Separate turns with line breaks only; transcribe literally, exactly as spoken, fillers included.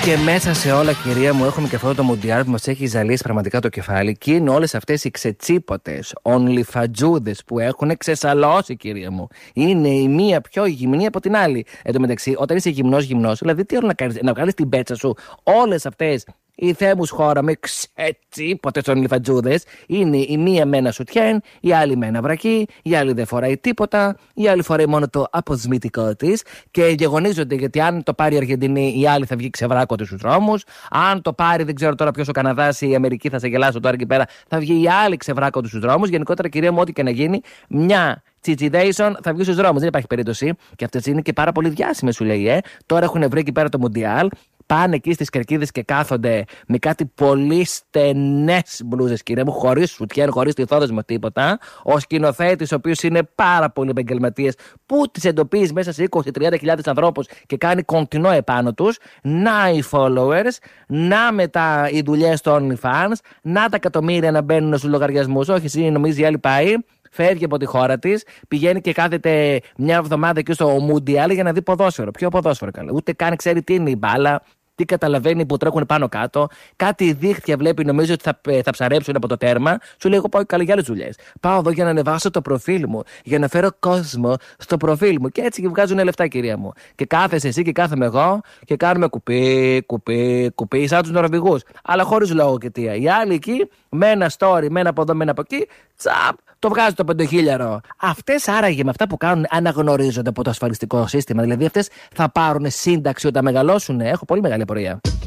Και μέσα σε όλα, κυρία μου, έχουμε και αυτό το Μουντιάλ που μας έχει ζαλίσει πραγματικά το κεφάλι. Και είναι όλες αυτές οι ξετσίποτες, ονλιφατζούδες που έχουν ξεσαλώσει, κυρία μου. Είναι η μία πιο γυμνή από την άλλη. Εν τω μεταξύ, όταν είσαι γυμνός-γυμνός, δηλαδή τι άλλο να κάνεις, να βγάλεις την πέτσα σου, όλες αυτές οι θέμους χώρα με ξετσίποτες ονλιφατζούδες, είναι η μία με ένα σουτιέν, η άλλη με ένα βρακί, η άλλη δεν φοράει τίποτα, η άλλη φοράει μόνο το αποσμητικό της και γεγονίζονται γιατί αν το πάρει η Αργεντινή, η άλλη θα βγει ξεβράκωτη στους δρόμους. Αν το πάρει, δεν ξέρω τώρα ποιος ο Καναδάς ή η Αμερική, θα σε γελάσω τώρα εκεί πέρα, θα βγει η άλλη ξεβράκωτη στους δρόμους. Γενικότερα, κυρία μου, ό,τι και να γίνει, μια τσιτσιδέισον θα βγει στους δρόμους. Δεν υπάρχει περίπτωση. Και αυτές είναι και πάρα πολύ διάσημες, σου λέει, ε. Τώρα έχουν βρει εκεί πέρα το Μουντιάλ. Πάνε εκεί στις κερκίδες και κάθονται με κάτι πολύ στενές μπλούζες, κύριε μου, χωρίς σουτιέν, χωρίς τυθόδεσμο τίποτα. Ο σκηνοθέτης, ο οποίος είναι πάρα πολύ επαγγελματίες, που τις εντοπίζει μέσα σε είκοσι με τριάντα χιλιάδες ανθρώπους και κάνει κοντινό επάνω τους. Να οι followers, να μετά οι δουλειές του OnlyFans, να τα εκατομμύρια να μπαίνουν στους λογαριασμούς. Όχι, εσύ νομίζει η άλλη πάει. Φεύγει από τη χώρα της, πηγαίνει και κάθεται μια εβδομάδα εκεί στο Μουντιάλ για να δει ποδόσφαιρο. Ποιο ποδόσφαιρο, καλά. Ούτε καν ξέρει τι είναι η μπάλα, τι καταλαβαίνει που τρέχουν πάνω κάτω. Κάτι δίχτυα βλέπει, νομίζω ότι θα, θα ψαρέψουν από το τέρμα. Σου λέει: εγώ πάω καλά για άλλες δουλειές. Πάω εδώ για να ανεβάσω το προφίλ μου, για να φέρω κόσμο στο προφίλ μου. Και έτσι και βγάζουν λεφτά, κυρία μου. Και κάθεσαι εσύ και κάθομαι εγώ και κάνουμε κουπί, κουπί, κουπί, σαν τους Νορβηγούς. Αλλά χωρίς λόγο και αιτία. Οι άλλοι εκεί, με ένα story, με ένα από εδώ, με ένα από εκεί, τσαπ, το βγάζει το πεντοχίλιαρο. Αυτές άραγε με αυτά που κάνουν αναγνωρίζονται από το ασφαλιστικό σύστημα. Δηλαδή αυτές θα πάρουν σύνταξη όταν μεγαλώσουν. Έχω πολύ μεγάλη απορία.